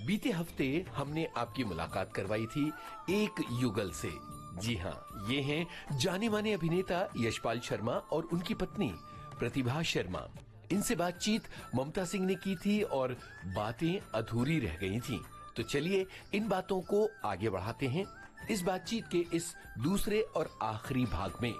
बीते हफ्ते हमने आपकी मुलाकात करवाई थी एक युगल से। जी हाँ, ये हैं जाने माने अभिनेता यशपाल शर्मा और उनकी पत्नी प्रतिभा शर्मा। इनसे बातचीत ममता सिंह ने की थी और बातें अधूरी रह गई थीं। तो चलिए इन बातों को आगे बढ़ाते हैं इस बातचीत के इस दूसरे और आखिरी भाग में।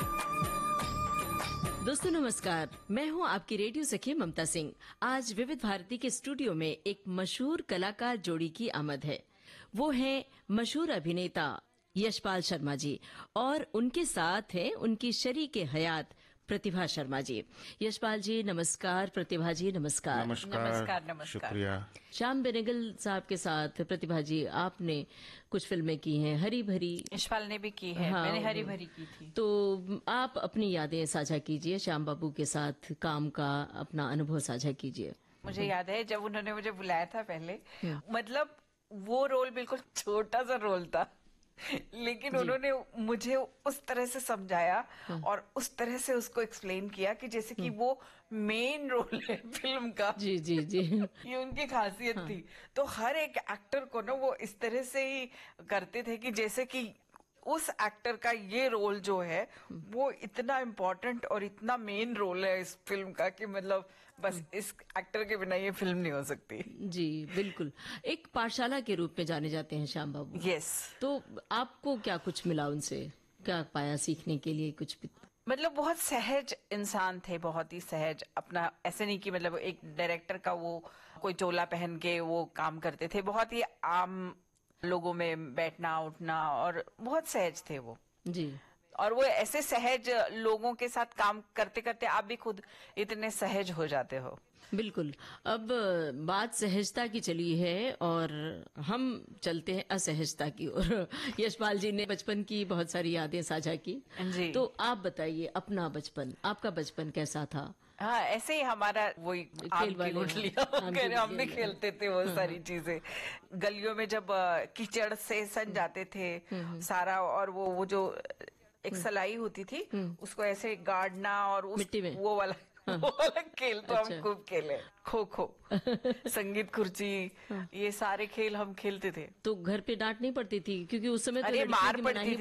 दोस्तों नमस्कार, मैं हूं आपकी रेडियो सखी ममता सिंह। आज विविध भारती के स्टूडियो में एक मशहूर कलाकार जोड़ी की आमद है। वो हैं मशहूर अभिनेता यशपाल शर्मा जी और उनके साथ हैं उनकी शरीके हयात प्रतिभा शर्मा जी। यशपाल जी नमस्कार, प्रतिभा जी नमस्कार। नमस्कार। शुक्रिया। श्याम बेनेगल साहब के साथ प्रतिभा जी आपने कुछ फिल्में की हैं, हरी भरी। यशपाल ने भी की है। हाँ, मैंने हरी भरी की थी। तो आप अपनी यादें साझा कीजिए, श्याम बाबू के साथ काम का अपना अनुभव साझा कीजिए। मुझे याद है जब उन्होंने मुझे बुलाया था पहले, मतलब वो रोल बिल्कुल छोटा सा रोल था, लेकिन उन्होंने मुझे उस तरह से समझाया और उस तरह से उसको एक्सप्लेन किया कि जैसे कि वो मेन रोल है फिल्म का। जी जी जी। ये उनकी खासियत थी। तो हर एक एक्टर को ना वो इस तरह से ही करते थे कि जैसे कि उस एक्टर का ये रोल जो है वो इतना इम्पोर्टेंट और इतना मेन रोल है इस फिल्म का कि मतलब बस इस एक्टर के बिना ये फिल्म नहीं हो सकती। जी बिल्कुल, एक पाठशाला के रूप में जाने जाते हैं श्याम बाबू। यस। तो आपको क्या कुछ मिला उनसे, क्या पाया सीखने के लिए कुछ? मतलब बहुत सहज इंसान थे, बहुत ही सहज। अपना ऐसे नहीं कि मतलब एक डायरेक्टर का वो कोई चोला पहन के वो काम करते थे, बहुत ही आम लोगों में बैठना उठना और बहुत सहज थे वो जी। और वो ऐसे सहज लोगों के साथ काम करते करते आप भी खुद इतने सहज हो जाते हो। बिल्कुल। अब बात सहजता की चली है और हम चलते हैं असहजता की ओर। यशपाल जी ने बचपन की बहुत सारी यादें साझा की जी। तो आप बताइए अपना बचपन, आपका बचपन कैसा था? हाँ, ऐसे ही हमारा वही आम की गुठलियां हम भी खेलते थे, वो सारी चीजें। गलियों में जब कीचड़ से सन जाते थे सारा, और वो जो एक सलाई होती थी उसको ऐसे गाड़ना और उस मिट्टी में वो वाला खेल तो अच्छा। हम खूब खेले। खो खो, संगीत खुर्ची, ये सारे खेल हम खेलते थे। तो घर पे डांट नहीं पड़ती थी क्योंकि उस समय तो अरे लड़कियों मार की पड़ती मनाही